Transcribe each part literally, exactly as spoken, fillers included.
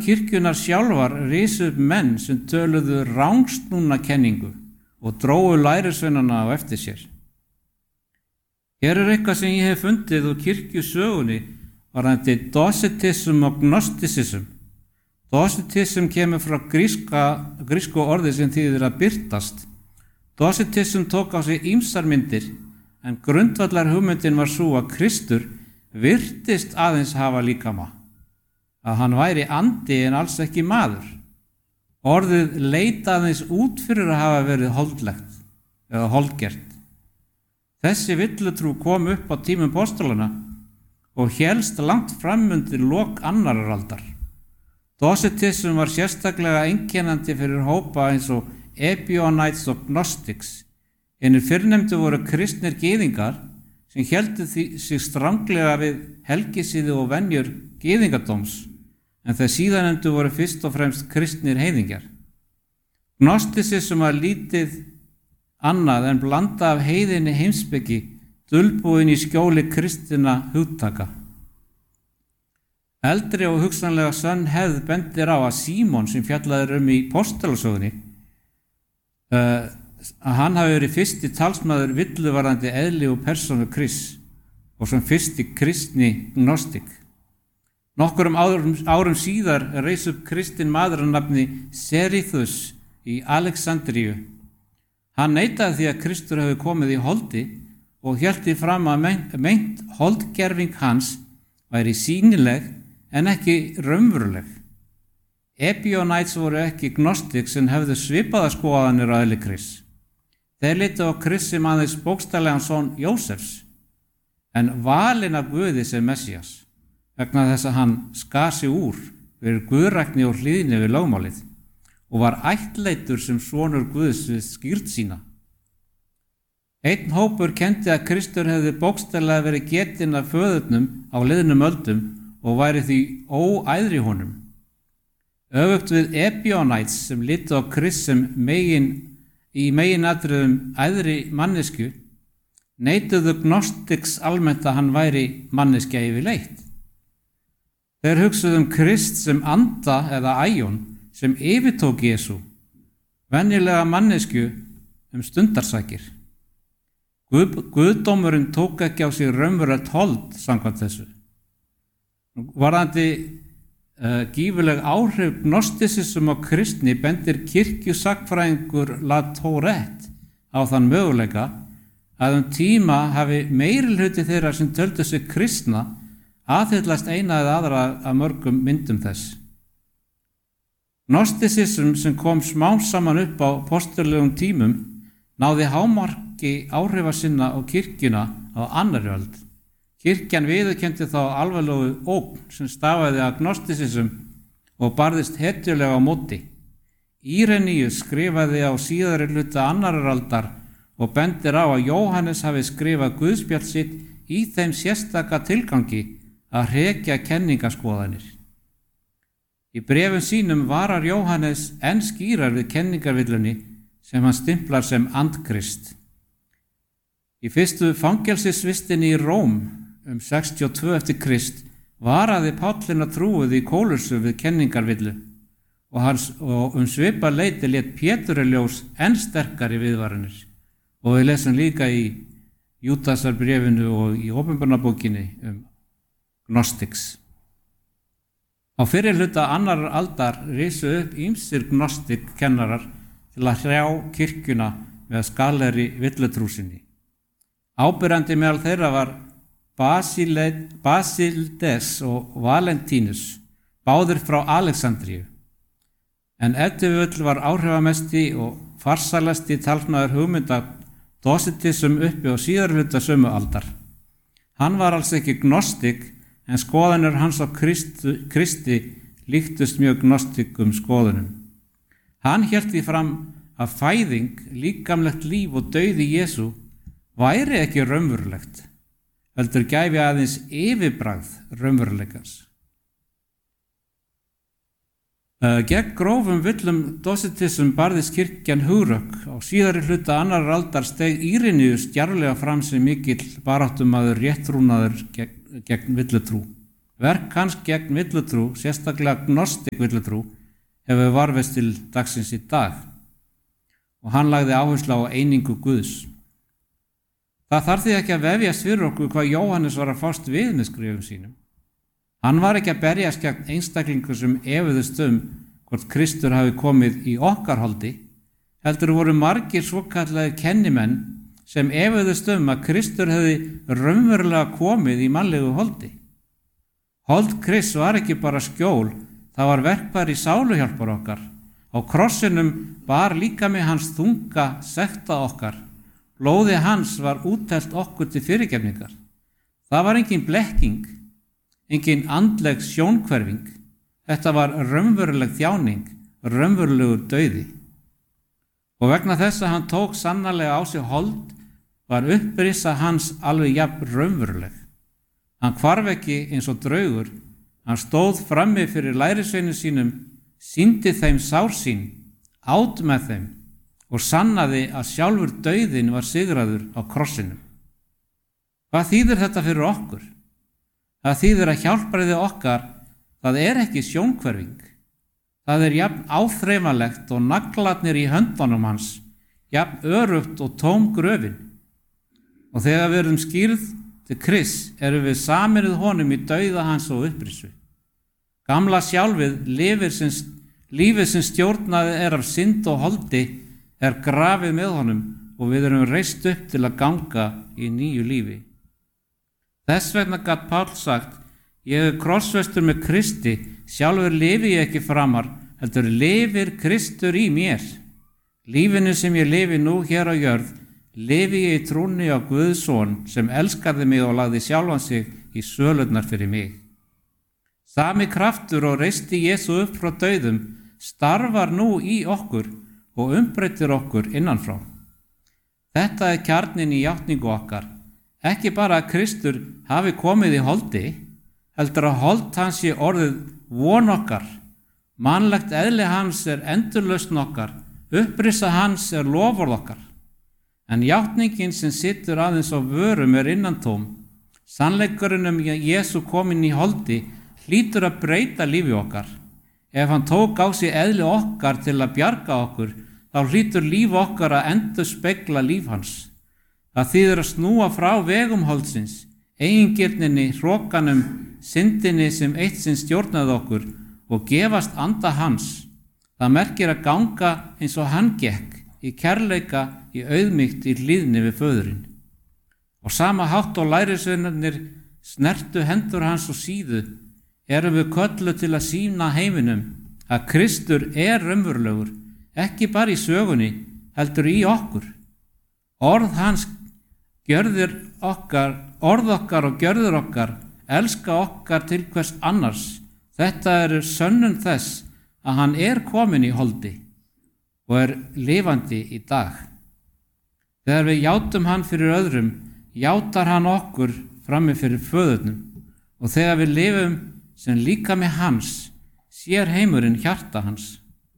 kirkjunar sjálfar risu upp menn sem töluðu rangsnúna kenningu og drógu lærisveinana á eftir sér. Hér er eitthvað sem ég hef fundið úr kirkjusögunni varðandi docetism og gnosticism. Docetism kemur frá gríska, grísku orði sem þýðir að birtast. Docetism tók á sig ýmsar myndir, en grundvallar hugmyndin var sú að Kristur virtist aðeins hafa líkama, að hann væri andi en alls ekki maður. Orðið leit aðeins út fyrir að hafa verið holdlegt eða holdgert. Þessi villutrú kom upp á tímum postulana og hélst langt fram undir lok annarar aldar. Docetism var sérstaklega einkennandi fyrir hópa eins og Ebionites og Gnostics. Hinir fyrrnefndu voru kristnir gyðingar sem héldu sig stranglega við helgisíðu og venjur gyðingadóms, en þeir síðanefndu voru fyrst og fremst kristnir heiðingjar. Gnosticism var lítið annað en blanda af heiðinni heimspeki dulbúin í skjóli kristina hugtaka. Eldri og hugsanlega sönn hefð bendir á að Símon sem fjallaður um í postulasögunni uh, að hann hafi verið fyrsti talsmaður villuvarandi eðli og persónu Krists og sem fyrsti kristni gnostik. Nokkurum árum, árum síðar reis upp kristinn maður að nafni Serithus í Alexandríu. Hann neitaði því að Kristur hefði komið í holdi og hélt því fram að meint holdgerving hans væri sýnileg en ekki raunveruleg. Ebionites voru ekki gnostik sem hefðu svipaða skoðanir á eðli Krists. Þeir litu á Krist sem aðeins bókstaflegan son Jósefs, en valinn af Guði sem Messías, vegna þess að hann skar sig úr fyrir guðrækni og hlýðni við lögmálið og var ættleiddur sem sonur Guðs við skýrt sína. Einn hópur kenndi að Kristur hefði bókstaflega verið getinn af föðurnum á liðnum öldum og væri því óæðri honum. Öfugt við Ebionites sem litu á Krist sem megin í meginatriðum æðri mannesku, neituðu Gnostics almennt að hann væri manneskja yfirleitt. Þeir hugsuðu um Krist sem anda eða æjón sem yfirtók Jesú, venjulega mannesku um stundarsakir. Guð, Guðdómurinn tók ekki á sig raunverulegt hold samkvæmt þessu. Varðandi uh, gífuleg áhrif gnosticism og kristni bendir kirkjusagfræðingur La Tourette á þann möguleika að um tíma hafi meirihluti þeirra sem töldu sig kristna aðhyllast eina eða aðra af mörgum myndum þess. Gnosticism sem kom smám saman upp á postulegum tímum náði hámarki áhrifa sinna á kirkjuna á annarri öld. Kirkjan viðurkenndi þá alvarlegu ógn sem stafaði af gnosticism og barðist hetjulega á móti. Íreníus skrifaði á síðari hluta annarar aldar og bendir á að Jóhannes hafi skrifað guðspjall sitt í þeim sérstaka tilgangi að hrekja kenningaskoðanir. Í bréfum sínum varar Jóhannes enn skýrar við kenningarvillunni sem hann stimplar sem andkrist. Í fyrstu fangelsisvistinni í Róm um sextíu og tvö eftir Krist varaði Pállinn að trúið í Kólossu við kenningarvillu og, hans, og um svipa leyti lét Pétur í ljós enn sterkari viðvaranir og við lesum líka í Júdasarbréfinu og í Opinberunarbókinni um Gnostics. Á fyrri hluta annarar aldar risu upp ýmsir gnostik kennarar til að hrjá kirkjuna með skaleri villutrúsinni. Ábyrjandi meðal þeirra var Basílides og Valentínus, báðir frá Alexandríu. En ef til vill var áhrifamesti og farsælasti talsmaður hugmynda docetism uppi á síðari hluta sömu aldar. Hann var alls ekki gnostik, en skoðanir hans á Kristi, Kristi líktust mjög gnostikum skoðunum. Hann hélt því fram að fæðing, líkamlegt líf og dauði Jesú væri ekki raunverulegt, heldur gæfi aðeins yfirbragð raunveruleikans. Uh, gegn grófum villum docetism barðist kirkjan hugrakk. Á síðari hluta annarar aldar steig Íreníus djarflega fram sem mikill baráttumaður réttrúnaður gegn, gegn villutrú Verk hans gegn villutrú, sérstaklega gnostik villutrú, hefur varðveist til dagsins í dag og hann lagði áherslu á einingu Guðs. Það þarf því ekki að vefjast fyrir okkur hvað Jóhannes var að fást við með skrifum sínum. Hann var ekki að berjast gegn einstaklingu sem efuðust um hvort Kristur hafi komið í okkar holdi, heldur voru margir svokallaðir kennimenn sem efuðust um að Kristur hefði raunverulega komið í mannlegu holdi. Hold Krists var ekki bara skjól, það var verkfæri sáluhjálpar okkar. Á krossinum bar líkami hans þunga sekta okkar. Blóði hans var úttelt okkur til fyrirgefningar. Það var engin blekking, engin andleg sjónkverfing. Þetta var raunveruleg þjáning, raunverulegur dauði. Og vegna þess að hann tók sannarlega á sig hold, var upprisa hans alveg jafn raunveruleg. Hann hvarf ekki eins og draugur, hann stóð frammi fyrir lærisveinum sínum, sýndi þeim sár sín, át með þeim og sannaði að sjálfur dauðinn var sigraður á krossinum. Hvað þýðir þetta fyrir okkur? Það þýðir að hjálpræði okkar, það er ekki sjónkverfing. Það er jafn áþreifanlegt og naglarnir í höndunum hans, jafn örugt og tóm gröfin. Og þegar við erum skýrð til Krists erum við saminuð honum í dauða hans og upprisu. Gamla sjálfið lifir sem, lífið sem stjórnaði er af synd og holdi er grafið með honum og við erum reist upp til að ganga í nýju lífi. Þess vegna gat Páll sagt, ég er krossfestur með Kristi, sjálfur lifi ég ekki framar, heldur lifir Kristur í mér. Lífinu sem ég lifi nú hér á jörð, lifi ég í trúnni á Guðs son sem elskaði mig og lagði sjálfan sig í sölurnar fyrir mig. Sami kraftur og reisti Jesú upp frá dauðum starfar nú í okkur og umbreytir okkur innanfrá. Þetta er kjarninn í játningu okkar, ekki bara að Kristur hafi komið í holdi, heldur að hold hans sé orðið von okkar, mannlegt eðli hans er endurlausn okkar, upprisa hans er loforð okkar. En játningin sem situr aðeins á vörum er innantóm. Sannleikurinn um Jesú kominn í holdi hlýtur að breyta lífi okkar. Ef hann tók á sig eðli okkar til að bjarga okkur, þá hlýtur líf okkar að endurspegla líf hans. Það þýðir að snúa frá vegum holdsins, eigingirninni, hrokanum, syndinni sem eitt sinn stjórnaði okkur og gefast anda hans. Það merkir að ganga eins og hann gekk, í kærleika, í auðmýkt, í hlýðni við föðurinn. Og sama hátt og lærisveinarnir snertu hendur hans og síðu, erum við kölluð til að sýna heiminum að Kristur er raunverulegur, ekki bara í sögunni, heldur í okkur. Orð hans gjörðir okkar, orð okkar og gjörðir okkar, elska okkar til hvers annars. Þetta er sönnun þess að hann er kominn í holdi og er lifandi í dag. Þegar við játum hann fyrir öðrum, játar hann okkur frammi fyrir föðurnum og þegar við lifum sem líkami hans, sér heimurinn hjarta hans.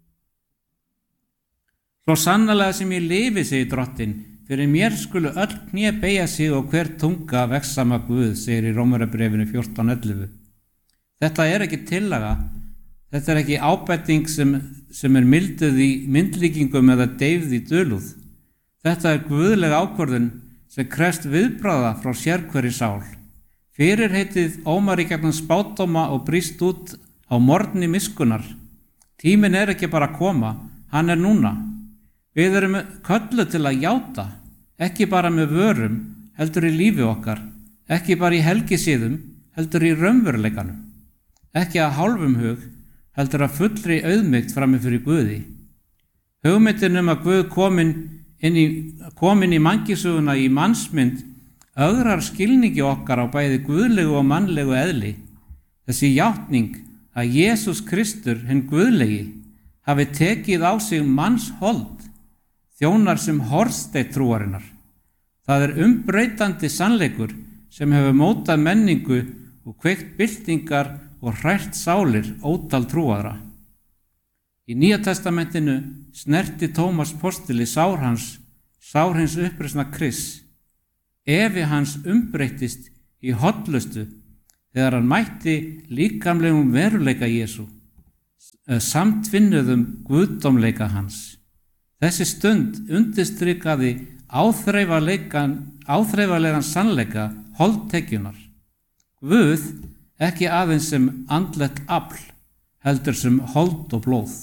Svo sannarlega sem ég lifi, segir Drottinn, fyrir mér skulu öll kné beygja sig og hver tunga vegsama Guð, segir í Rómverjabréfinu fjórtán ellefu. Þetta er ekki tillaga, þetta er ekki ábending sem, sem er milduð í myndlíkingum eða deyfð í dulúð. Þetta er guðleg ákvörðun sem krefst viðbragða frá sérhverri sál. Fyrirheitið ómar í gegnum spádóma og brýst út á morgni miskunnar. Tíminn er ekki bara að koma, hann er núna. Við erum kölluð til að játa, ekki bara með vörum, heldur í lífi okkar, ekki bara í helgisíðum, heldur í raunveruleikanum. Ekki að hálfum hug, heldur að fullri auðmýkt frammi fyrir Guði. Hugmyndin um að Guð komin inn í, komin í mannkynssöguna í mannsmynd ögrar skilningi okkar á bæði guðlegu og mannlegu eðli. Þessi játning að Jesús Kristur, hinn guðlegi, hafi tekið á sig manns hold, þjónar sem hornsteinn trúarinnar. Það er umbreytandi sannleikur sem hefur mótað menningu og kveikt byltingar og hrært sálir ótal trúaðra. Í Nýja testamentinu snerti Tómas postuli sár hans, sár hins upprisna Krists. Efi hans umbreyttist í hollustu þegar hann mætti líkamlegum veruleika Jesú, samtvinnuðum guðdómleika hans. Þessi stund undirstrikaði áþreifanlegan sannleika holdtekjunar. Guð ekki aðeins sem andlegt afl, heldur sem hold og blóð.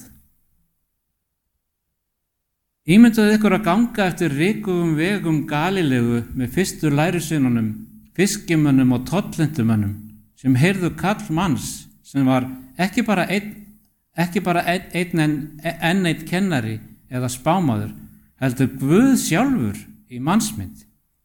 Ímyndaðu ykkur að ganga eftir ríkugum vegum Galilegu með fyrstu lærisveinunum, fiskimönnum og tollindumönnum sem heyrðu kall manns sem var ekki bara einn, ekki bara einn, einn en, enn einn kennari eða spámaður, heldur Guð sjálfur í mannsmynd.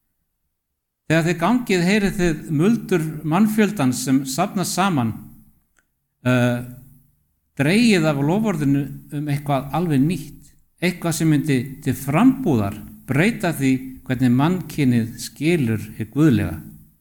Þegar þið gangið heyrið þið muldur mannfjöldans sem safnast saman, uh, dregið af loforðinu um eitthvað alveg nýtt, eitthvað sem myndi til frambúðar breyta því hvernig mannkynið skilur hið guðlega.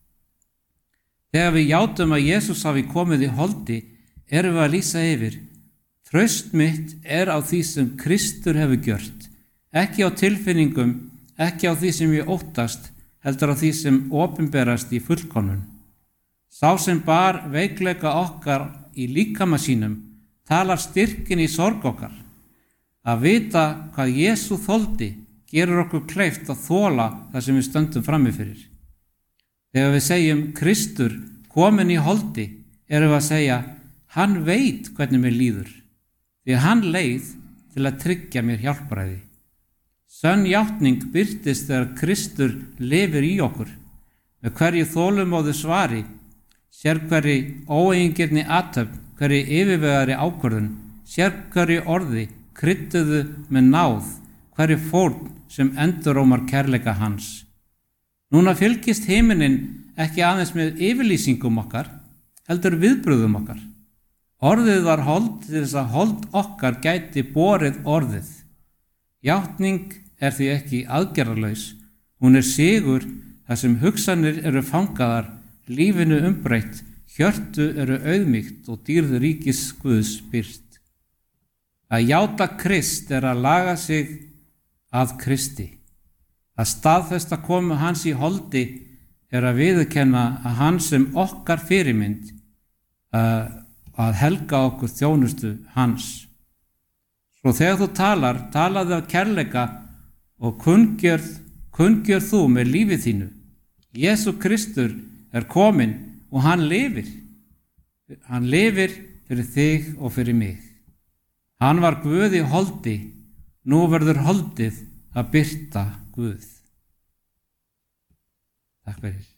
Þegar við játum að Jesús hafi komið í holdi, erum við að lýsa yfir: traust mitt er á því sem Kristur hefur gjört, ekki á tilfinningum, ekki á því sem ég óttast, heldur á því sem opinberast í fullkomnun. Sá sem bar veikleika okkar í líkama sínum talar styrkin í sorg okkar. Að vita hvað Jesú þoldi gerur okkur kleift að þola það sem við stöndum frammi fyrir. Þegar við segjum Kristur kominn í holdi, erum við að segja: hann veit hvernig mér líður, því hann leið til að tryggja mér hjálpræði. Sönn játning birtist þegar Kristur lifir í okkur. Með hverju þolumóðu svari, sér hverju óeigingirni athöfn, hverju yfirvegari ákvörðun, sér hverju orði krydduðu með náð, hverju fórn sem endurómar kærleika hans. Núna fylgist himinin ekki aðeins með yfirlýsingum okkar, heldur viðbrögðum okkar. Orðið var hold til þess að hold okkar gæti borið orðið. Játning er því ekki aðgerðarlaus, hún er sigur þar sem hugsanir eru fangaðar, lífinu umbreytt, hjörtu eru auðmýkt og dýrð ríkis Guðs birt. Að játa Krist er að laga sig að Kristi. Að staðfesta komu hans í holdi er að viðurkenna að hann sem okkar fyrirmynd, að, að helga okkur þjónustu hans. Svo þegar þú talar, talaðu af kærleika og kunngjörð, kunngjörð þú með lífið þínu. Jesú Kristur er kominn og hann lifir. Hann lifir fyrir þig og fyrir mig. Hann var Guð í holdi, nú verður holdið að birta Guð. Takk fyrir.